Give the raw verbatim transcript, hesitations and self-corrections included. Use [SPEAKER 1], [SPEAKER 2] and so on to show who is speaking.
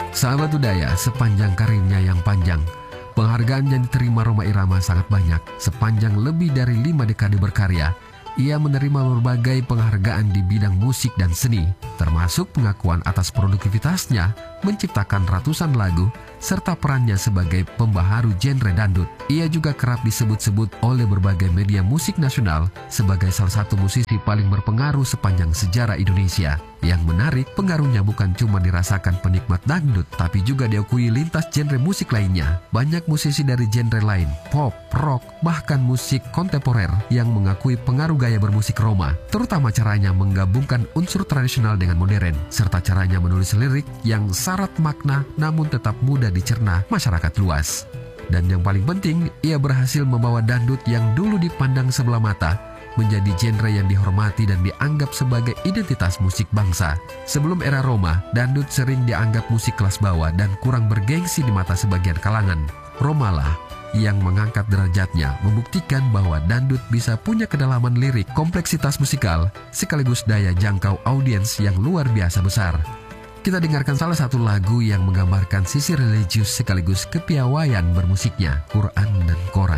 [SPEAKER 1] Sahabat budaya, sepanjang karirnya yang panjang, penghargaan yang diterima Rhoma Irama sangat banyak. Sepanjang lebih dari lima dekade berkarya, ia menerima berbagai penghargaan di bidang musik dan seni, termasuk pengakuan atas produktivitasnya menciptakan ratusan lagu, serta perannya sebagai pembaharu genre dangdut. Ia juga kerap disebut-sebut oleh berbagai media musik nasional sebagai salah satu musisi paling berpengaruh sepanjang sejarah Indonesia. Yang menarik, pengaruhnya bukan cuma dirasakan penikmat dangdut, tapi juga diakui lintas genre musik lainnya. Banyak musisi dari genre lain, pop, rock, bahkan musik kontemporer yang mengakui pengaruh gaya bermusik Rhoma, terutama caranya menggabungkan unsur tradisional dengan modern, serta caranya menulis lirik yang syarat makna namun tetap mudah dicerna masyarakat luas. Dan yang paling penting, ia berhasil membawa dangdut yang dulu dipandang sebelah mata menjadi genre yang dihormati dan dianggap sebagai identitas musik bangsa. Sebelum era Rhoma, dangdut sering dianggap musik kelas bawah dan kurang bergengsi di mata sebagian kalangan. Rhoma lah yang mengangkat derajatnya, membuktikan bahwa dangdut bisa punya kedalaman lirik, kompleksitas musikal, sekaligus daya jangkau audiens yang luar biasa besar. Kita dengarkan salah satu lagu yang menggambarkan sisi religius sekaligus kepiawaian bermusiknya, Quran dan Koran.